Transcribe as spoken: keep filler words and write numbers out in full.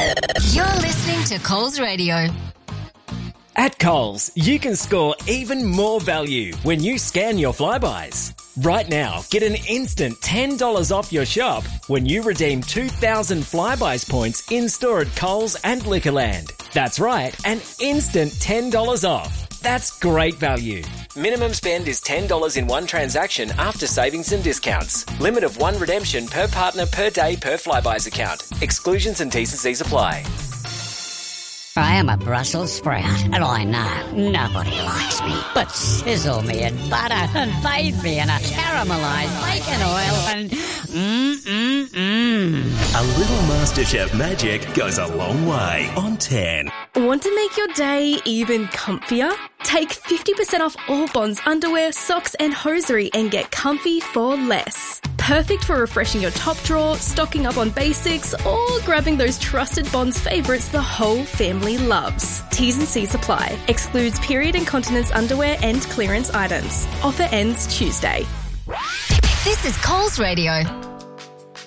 You're listening to Coles Radio. At Coles, you can score even more value when you scan your Flybuys. Right now, get an instant ten dollars off your shop when you redeem two thousand Flybuys points in-store at Coles and Liquorland. That's right, an instant ten dollars off. That's great value. Minimum spend is ten dollars in one transaction after savings and discounts. Limit of one redemption per partner per day per Flybuys account. Exclusions and T's and C's apply. I am a Brussels sprout, and I know nobody likes me. But sizzle me in butter and bathe me in a caramelised bacon oil and mmm-mmm-mmm. A little MasterChef magic goes a long way on ten. Want to make your day even comfier? Take fifty percent off all Bonds underwear, socks and hosiery and get comfy for less. Perfect for refreshing your top drawer, stocking up on basics, or grabbing those trusted Bonds favourites the whole family loves. T's and C's apply. Excludes period incontinence underwear and clearance items. Offer ends Tuesday. This is Coles Radio.